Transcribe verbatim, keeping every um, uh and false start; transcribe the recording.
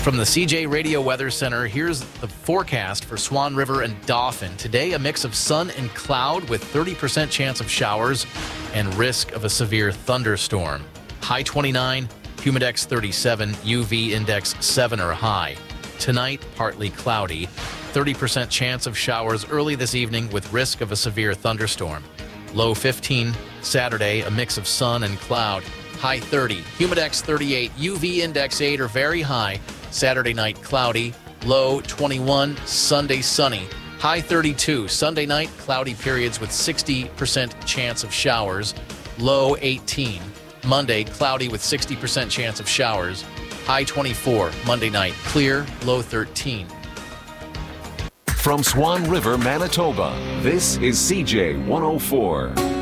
From the C J Radio Weather Center, here's the forecast for Swan River and Dauphin. Today, a mix of sun and cloud with thirty percent chance of showers and risk of a severe thunderstorm. High twenty-nine, humidex thirty-seven, U V index seven or high. Tonight, partly cloudy. thirty percent chance of showers early this evening with risk of a severe thunderstorm. Low fifteen. Saturday, a mix of sun and cloud. High thirty, humidex thirty-eight, U V index eight or very high. Saturday night cloudy, low twenty-one, Sunday sunny, high thirty-two. Sunday night cloudy periods with sixty percent chance of showers, low eighteen. Monday cloudy with sixty percent chance of showers, high twenty-four. Monday night clear, low thirteen. From Swan River, Manitoba, this is C J one oh four.